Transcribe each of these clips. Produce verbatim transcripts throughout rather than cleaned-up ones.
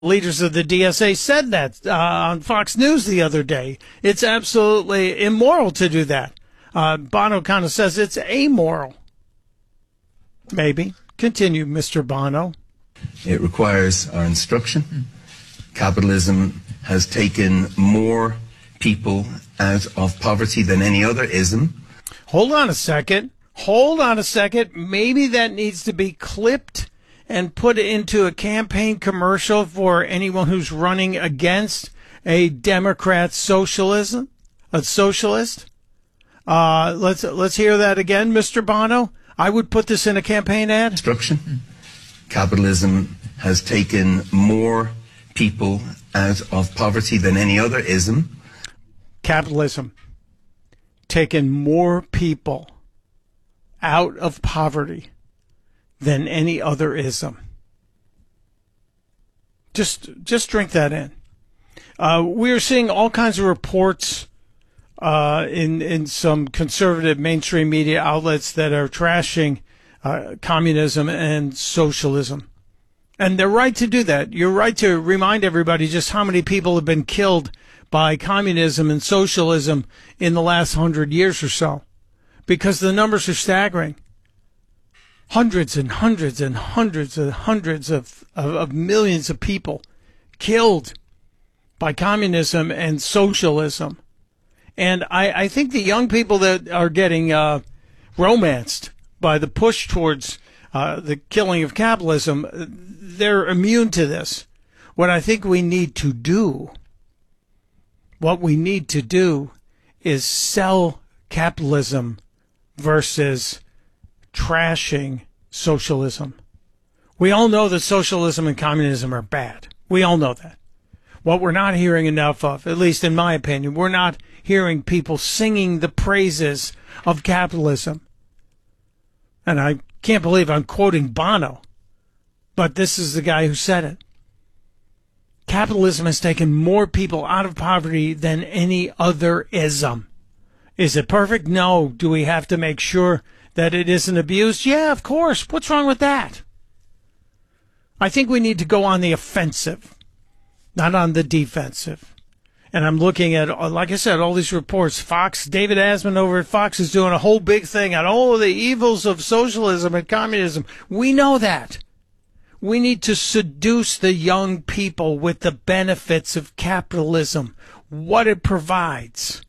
Leaders of the D S A said that uh, on Fox News the other day. It's absolutely immoral to do that. Uh, Bono kind of says it's amoral. Maybe. Continue, Mister Bono. It requires our instruction. Capitalism has taken more people out of poverty than any other ism. Hold on a second. Hold on a second. Maybe that needs to be clipped and put into a campaign commercial for anyone who's running against a Democrat socialism, a socialist. Uh, let's let's hear that again, Mister Bono. I would put this in a campaign ad. Instruction. Capitalism has taken more people out of poverty than any other ism. Capitalism taken more people out of poverty than any other ism. Just just drink that in. Uh, we are seeing all kinds of reports uh, in in some conservative mainstream media outlets that are trashing uh, communism and socialism. And they're right to do that. You're right to remind everybody just how many people have been killed by communism and socialism in the last hundred years or so, because the numbers are staggering. Hundreds and hundreds and hundreds and hundreds of, of, of millions of people killed by communism and socialism. And I, I think the young people that are getting uh, romanced by the push towards uh, the killing of capitalism, they're immune to this. What I think we need to do, what we need to do is sell capitalism versus trashing socialism. We all know that socialism and communism are bad. We all know that. What we're not hearing enough of, at least in my opinion, we're not hearing people singing the praises of capitalism. And I can't believe I'm quoting Bono, but this is the guy who said it. Capitalism has taken more people out of poverty than any other ism. Is it perfect? No. Do we have to make sure that it isn't abused? Yeah, of course. What's wrong with that? I think we need to go on the offensive, not on the defensive. And I'm looking at, like I said, all these reports. Fox, David Asman over at Fox is doing a whole big thing on all of the evils of socialism and communism. We know that. We need to seduce the young people with the benefits of capitalism, what it provides.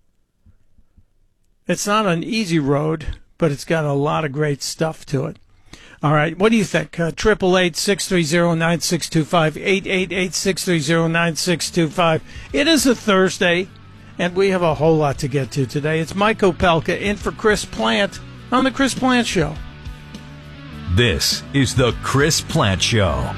It's not an easy road, but it's got a lot of great stuff to it. All right, what do you think? Triple eight six three zero nine six two five, eight eight eight six three zero nine six two five. It is a Thursday, and we have a whole lot to get to today. It's Mike Opelka in for Chris Plant on the Chris Plant Show. This is the Chris Plant Show.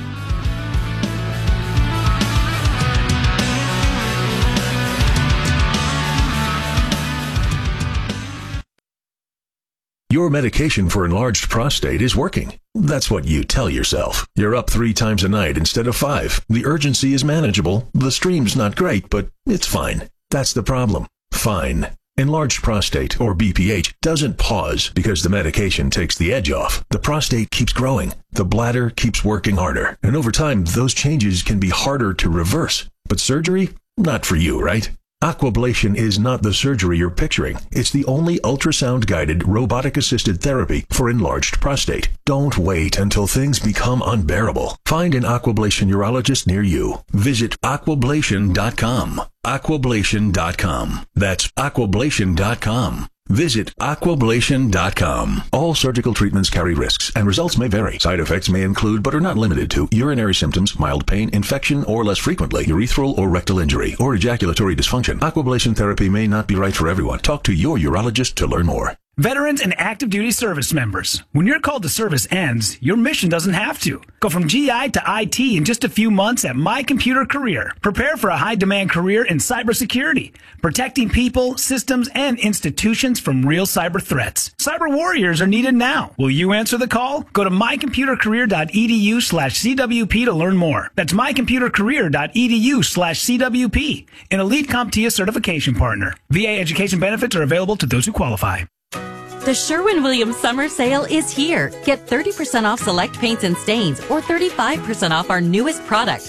Your medication for enlarged prostate is working. That's what you tell yourself. You're up three times a night instead of five. The urgency is manageable. The stream's not great, but it's fine. That's the problem. Fine. Enlarged prostate, or B P H, doesn't pause because the medication takes the edge off. The prostate keeps growing. The bladder keeps working harder. And over time, those changes can be harder to reverse. But surgery? Not for you, right? Aquablation is not the surgery you're picturing. It's the only ultrasound-guided, robotic-assisted therapy for enlarged prostate. Don't wait until things become unbearable. Find an Aquablation urologist near you. Visit aquablation dot com. aquablation dot com. That's aquablation dot com. Visit aquablation dot com. All surgical treatments carry risks, and results may vary. Side effects may include, but are not limited to, urinary symptoms, mild pain, infection, or less frequently, urethral or rectal injury, or ejaculatory dysfunction. Aquablation therapy may not be right for everyone. Talk to your urologist to learn more. Veterans and active duty service members, when your call to service ends, your mission doesn't have to. Go from G I to I T in just a few months at My Computer Career. Prepare for a high-demand career in cybersecurity, protecting people, systems, and institutions from real cyber threats. Cyber warriors are needed now. Will you answer the call? Go to my computer career dot e d u slash c w p to learn more. That's my computer career dot e d u slash c w p, an elite CompTIA certification partner. V A education benefits are available to those who qualify. The Sherwin-Williams Summer Sale is here. Get thirty percent off select paints and stains or thirty-five percent off our newest product.